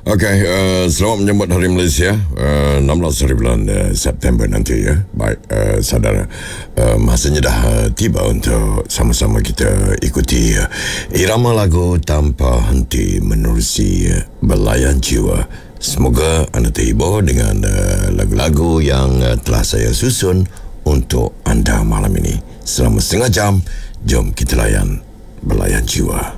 Okey, selamat menyambut Hari Malaysia 16 hari bulan September nanti ya. Baik, saudara, masanya dah tiba untuk sama-sama kita ikuti irama lagu tanpa henti menerusi belayan jiwa. Semoga anda terhibur dengan lagu-lagu yang telah saya susun untuk anda malam ini. Selama setengah jam, jom kita layan belayan jiwa.